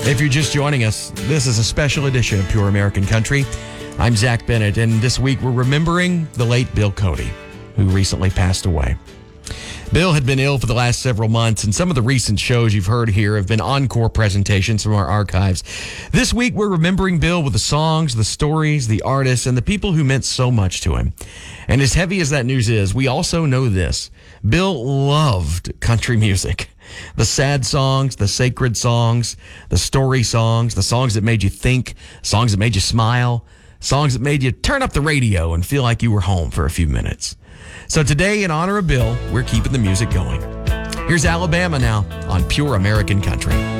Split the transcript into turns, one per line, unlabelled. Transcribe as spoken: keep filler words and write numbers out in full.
If you're just joining us, this is a special edition of Pure American Country. I'm Zach Bennett, and this week we're remembering the late Bill Cody, who recently passed away. Bill had been ill for the last several months, and some of the recent shows you've heard here have been encore presentations from our archives. This week, we're remembering Bill with the songs, the stories, the artists, and the people who meant so much to him. And as heavy as that news is, we also know this. Bill loved country music. The sad songs, the sacred songs, the story songs, the songs that made you think, songs that made you smile, songs that made you turn up the radio and feel like you were home for a few minutes. So today, in honor of Bill, we're keeping the music going. Here's Alabama now on Pure American Country.